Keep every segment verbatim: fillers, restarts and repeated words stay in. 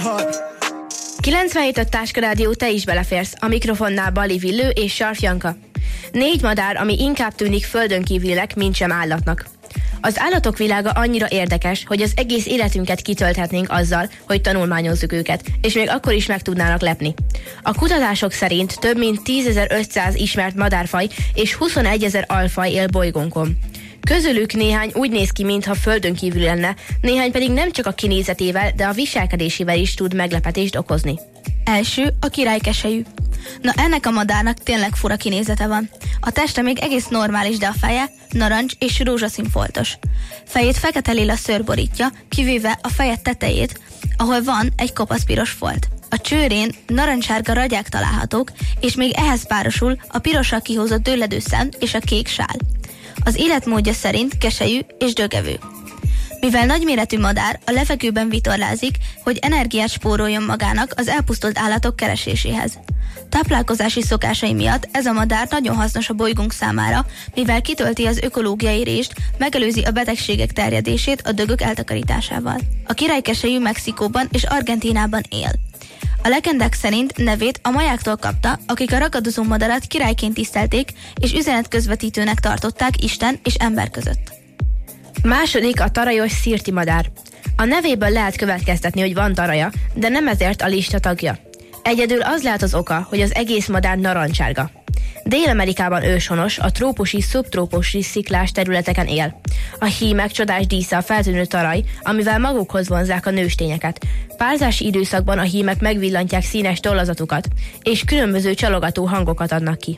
kilencvenhét öt Táskarádió, te is beleférsz. A mikrofonnál Bali Villő és Sarf Janka. Négy madár, ami inkább tűnik földön kívülinek, mint sem állatnak. Az állatok világa annyira érdekes, hogy az egész életünket kitölthetnénk azzal, hogy tanulmányozzuk őket, és még akkor is meg tudnának lepni. A kutatások szerint több mint tízezer-ötszáz ismert madárfaj és huszonegyezer alfaj él bolygónkon. Közülük néhány úgy néz ki, mintha földön kívül lenne, néhány pedig nem csak a kinézetével, de a viselkedésével is tud meglepetést okozni. Első a királykeselyű. Na, ennek a madárnak tényleg fura kinézete van. A teste még egész normális, de a feje narancs és rózsaszín foltos. Fejét fekete-lila szőr borítja, kivéve a feje tetejét, ahol van egy kopaszpiros folt. A csőrén narancssárga ragyák találhatók, és még ehhez párosul a pirossal kihúzott dőledő szem és a kék sál. Az életmódja szerint keselyű és dögevő. Mivel nagyméretű madár, a levegőben vitorlázik, hogy energiát spóroljon magának az elpusztult állatok kereséséhez. Táplálkozási szokásai miatt ez a madár nagyon hasznos a bolygónk számára, mivel kitölti az ökológiai rést, megelőzi a betegségek terjedését a dögök eltakarításával. A királykeselyű Mexikóban és Argentínában él. A legendák szerint nevét a majáktól kapta, akik a ragadozó madarat királyként tisztelték és üzenetközvetítőnek tartották Isten és ember között. Második a tarajos szirti madár. A nevéből lehet következtetni, hogy van taraja, de nem ezért a lista tagja. Egyedül az lehet az oka, hogy az egész madár narancssárga. Dél-Amerikában őshonos, a trópusi, szubtrópusi sziklás területeken él. A hímek csodás dísze a feltűnő taraj, amivel magukhoz vonzzák a nőstényeket. Párzási időszakban a hímek megvillantják színes tollazatukat, és különböző csalogató hangokat adnak ki.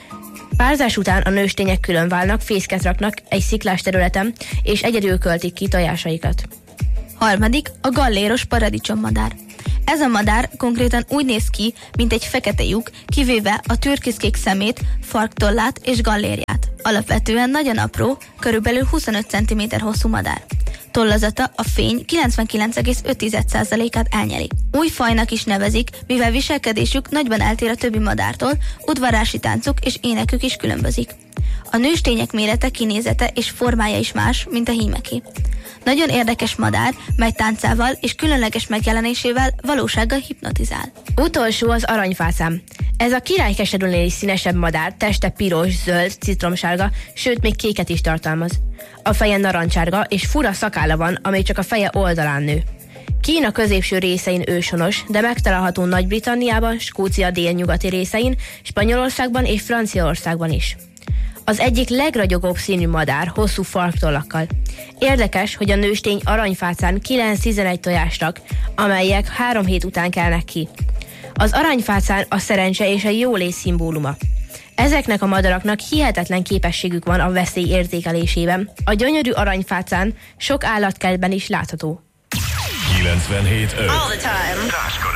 Párzás után a nőstények külön válnak, fészket raknak egy sziklás területen, és egyedül költik ki tojásaikat. Harmadik a galléros paradicsommadár. Ez a madár konkrétan úgy néz ki, mint egy fekete lyuk, kivéve a türkiszkék szemét, farktollát és gallérját. Alapvetően nagyon apró, körülbelül huszonöt centiméter hosszú madár. Tollazata a fény kilencvenkilenc egész öt százalékát elnyeli. Új fajnak is nevezik, mivel viselkedésük nagyban eltér a többi madártól, udvarási táncuk és énekük is különbözik. A nőstények mérete, kinézete és formája is más, mint a hímeké. Nagyon érdekes madár, mely táncával és különleges megjelenésével valósággal hipnotizál. Utolsó az aranyfászám. Ez a királykeserűnél is színesebb madár, teste piros, zöld, citromsárga, sőt még kéket is tartalmaz. A feje narancsárga és fura szakálla van, amely csak a feje oldalán nő. Kína középső részein őshonos, de megtalálható Nagy-Britanniában, Skócia délnyugati részein, Spanyolországban és Franciaországban is. Az egyik legragyogóbb színű madár, hosszú farktollakkal. Érdekes, hogy a nőstény aranyfácán kilenc-tizenegy tojást rak, amelyek három hét után kelnek ki. Az aranyfácán a szerencse és a jólét szimbóluma. Ezeknek a madaraknak hihetetlen képességük van a veszély érzékelésében. A gyönyörű aranyfácán sok állatkertben is látható. kilencvenhét öt